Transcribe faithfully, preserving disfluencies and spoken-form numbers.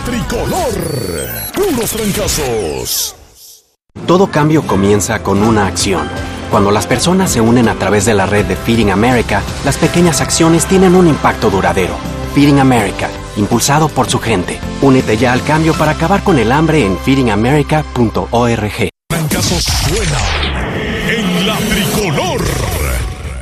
tricolor. Puros trancazos. Todo cambio comienza con una acción. Cuando las personas se unen a través de la red de Feeding America, las pequeñas acciones tienen un impacto duradero. Feeding America, impulsado por su gente. Únete ya al cambio para acabar con el hambre en feeding america punto org. Trancazos suena